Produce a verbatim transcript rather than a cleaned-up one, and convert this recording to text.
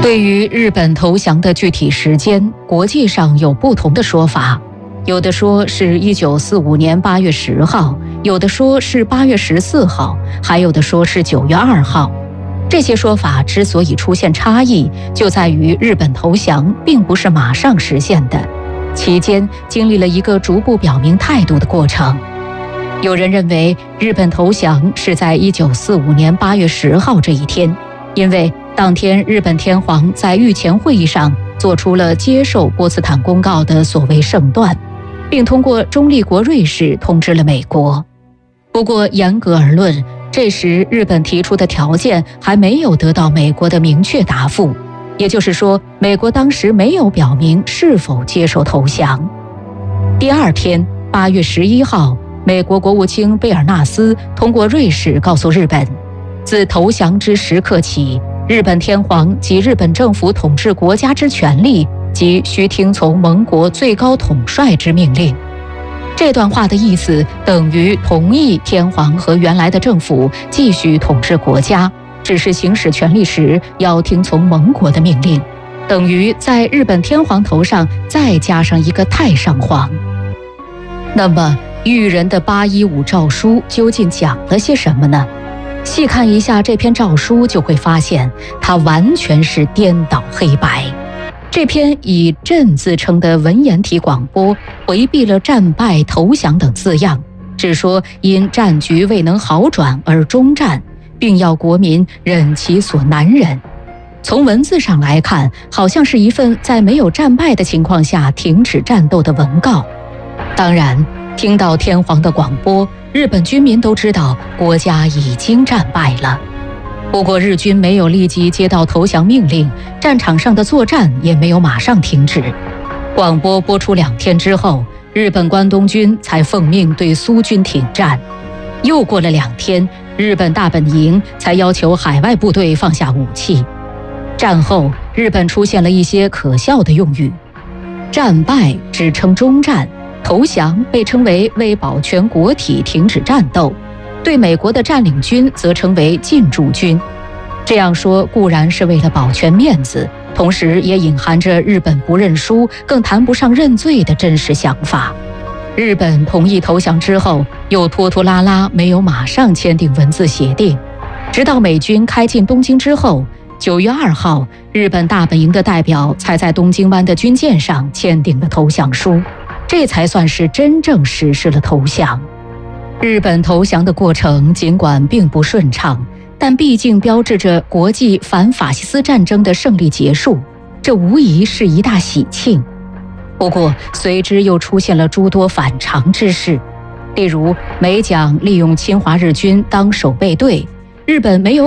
对于日本投降的具体时间，国际上有不同的说法，有的说是一九四五年八月十号，有的说是八月十四号，还有的说是九月二号。这些说法之所以出现差异，就在于日本投降并不是马上实现的，期间经历了一个逐步表明态度的过程。有人认为日本投降是在一九四五年八月十号这一天，因为当天日本天皇在御前会议上做出了接受波茨坦公告的所谓圣断，并通过中立国瑞士通知了美国。不过严格而论，这时日本提出的条件还没有得到美国的明确答复，也就是说，美国当时没有表明是否接受投降。第二天八月十一号，美国国务卿贝尔纳斯通过瑞士告诉日本，自投降之时刻起，日本天皇及日本政府统治国家之权利，即须听从盟国最高统帅之命令。这段话的意思等于同意天皇和原来的政府继续统治国家，只是行使权力时要听从盟国的命令，等于在日本天皇头上再加上一个太上皇。那么裕仁的八一五诏书究竟讲了些什么呢？细看一下这篇诏书，就会发现它完全是颠倒黑白。这篇以朕自称的文言体广播回避了战败、投降等字样，只说因战局未能好转而终战，并要国民忍其所难忍。从文字上来看，好像是一份在没有战败的情况下停止战斗的文告。当然，听到天皇的广播，日本军民都知道国家已经战败了。不过日军没有立即接到投降命令，战场上的作战也没有马上停止。广播播出两天之后，日本关东军才奉命对苏军停战。又过了两天，日本大本营才要求海外部队放下武器。战后，日本出现了一些可笑的用语，战败只称终战，投降被称为为保全国体停止战斗，对美国的占领军则称为进驻军。这样说固然是为了保全面子，同时也隐含着日本不认输，更谈不上认罪的真实想法。日本同意投降之后，又拖拖拉拉没有马上签订文字协定，直到美军开进东京之后，九月二号，日本大本营的代表才在东京湾的军舰上签订了投降书，这才算是真正实施了投降。日本投降的过程尽管并不顺畅，但毕竟标志着国际反法西斯战争的胜利结束，这无疑是一大喜庆。不过随之又出现了诸多反常之事，例如美蒋利用侵华日军当守备队，日本没有